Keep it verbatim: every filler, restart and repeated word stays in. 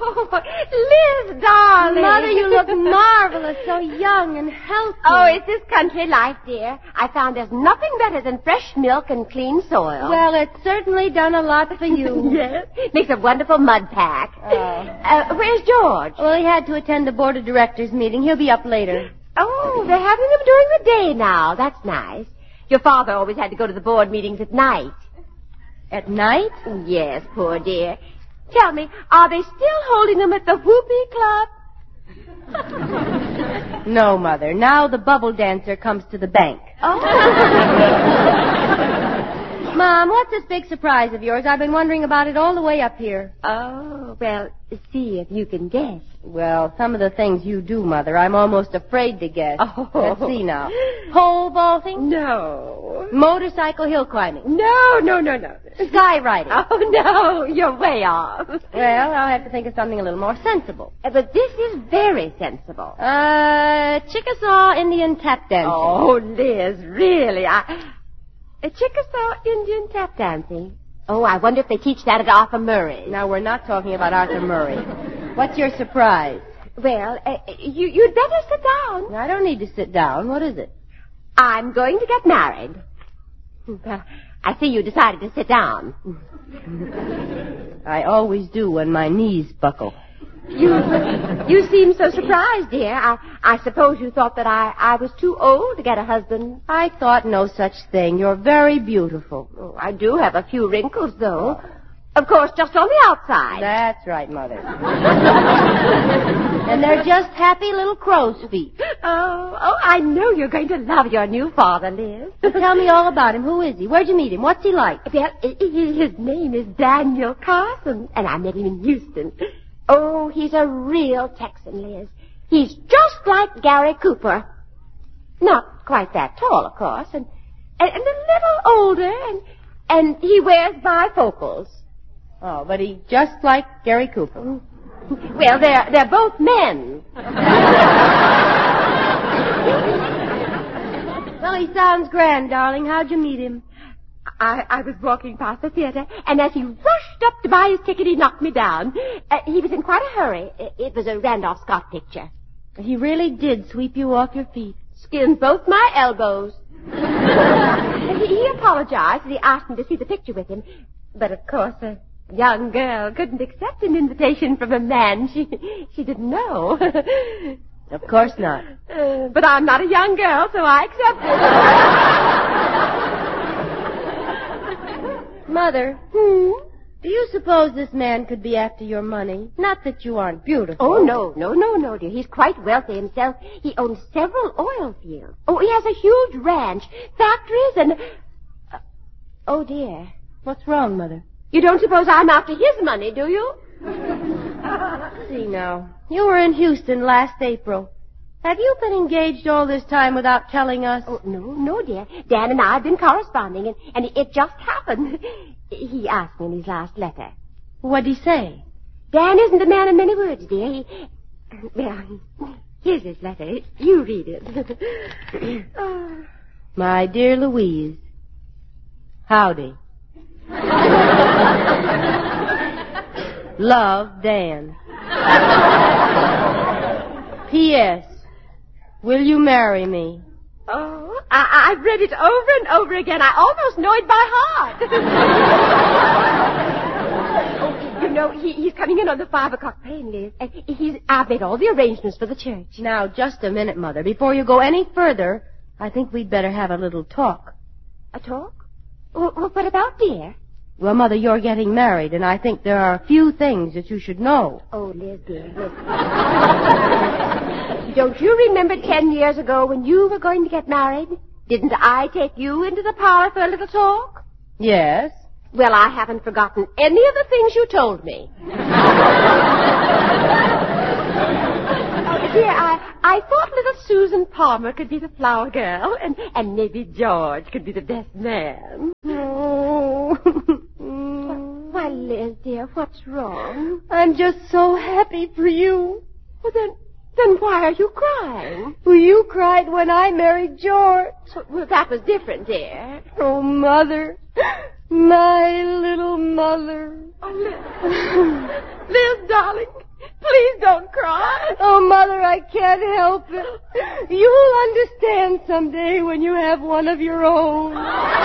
Oh, Liz, darling. Mother, you look marvelous, so young and healthy. Oh, it's this country life, dear. I found there's nothing better than fresh milk and clean soil. Well, it's certainly done a lot for you. Yes. Makes a wonderful mud pack. Oh. Uh, where's George? Well, he had to attend the board of directors meeting. He'll be up later. Oh, they're having them during the day now. That's nice. Your father always had to go to the board meetings at night. At night? Yes, poor dear. Tell me, are they still holding them at the Whoopee Club? No, Mother. Now the bubble dancer comes to the bank. Oh. Mom, what's this big surprise of yours? I've been wondering about it all the way up here. Oh, well, see if you can guess. Well, some of the things you do, Mother, I'm almost afraid to guess. Oh. Let's see now. Pole vaulting? No. Motorcycle hill climbing? No, no, no, no. Skywriting? Oh, no, you're way off. Well, I'll have to think of something a little more sensible. Uh, But this is very sensible. Uh, Chickasaw Indian tap dancing. Oh, Liz, really, I... A Chickasaw Indian tap dancing. Oh, I wonder if they teach that at Arthur Murray. Now, we're not talking about Arthur Murray. What's your surprise? Well, uh, you, you'd better sit down. I don't need to sit down. What is it? I'm going to get married. I see you decided to sit down. I always do when my knees buckle. You you seem so surprised, dear. I, I suppose you thought that I, I was too old to get a husband. I thought no such thing. You're very beautiful. Oh, I do have a few wrinkles, though. Of course, just on the outside. That's right, Mother. And they're just happy little crow's feet. Oh, oh, I know you're going to love your new father, Liz. Well, tell me all about him. Who is he? Where'd you meet him? What's he like? Well, i- i- his name is Daniel Carson, and I met him in Houston. Oh, he's a real Texan, Liz. He's just like Gary Cooper. Not quite that tall, of course, and, and, and a little older, and, and he wears bifocals. Oh, but he's just like Gary Cooper. Well, they're, they're both men. Well, he sounds grand, darling. How'd you meet him? I, I was walking past the theater, and as he rushed up to buy his ticket, he knocked me down. Uh, he was in quite a hurry. It, it was a Randolph Scott picture. He really did sweep you off your feet. Skinned both my elbows. he, he apologized, and he asked me to see the picture with him. But, of course, a young girl couldn't accept an invitation from a man she, she didn't know. Of course not. Uh, but I'm not a young girl, so I accepted. Mother, Hmm? do you suppose this man could be after your money? Not that you aren't beautiful. Oh, no, no, no, no, dear. He's quite wealthy himself. He owns several oil fields. Oh, he has a huge ranch, factories, and... Uh, oh, dear. What's wrong, Mother? You don't suppose I'm after his money, do you? See now. You were in Houston last April. Have you been engaged all this time without telling us? Oh, no, no, dear. Dan and I have been corresponding, and, and it just happened. He asked me in his last letter. What'd he say? Dan isn't a man of many words, dear. He... Well, here's his letter. You read it. Oh. My dear Louise, howdy. Love, Dan. P S. Will you marry me? Oh, I, I've read it over and over again. I almost know it by heart. Oh, you know, he, he's coming in on the five o'clock train, Liz. And he's, I've made all the arrangements for the church. Now, just a minute, Mother. Before you go any further, I think we'd better have a little talk. A talk? Well, well, what about, dear? Well, Mother, you're getting married, and I think there are a few things that you should know. Oh, Liz, dear, Liz. Don't you remember ten years ago when you were going to get married? Didn't I take you into the parlor for a little talk? Yes. Well, I haven't forgotten any of the things you told me. Oh, dear, I, I thought little Susan Palmer could be the flower girl, and, and maybe George could be the best man. Oh. Why, Liz, dear, what's wrong? I'm just so happy for you. Well, then, then why are you crying? Well, you cried when I married George. Well, that was different, dear. Oh, Mother. My little mother. Oh, Liz. Liz, darling, Please don't cry. Oh, Mother, I can't help it. You'll understand someday when you have one of your own.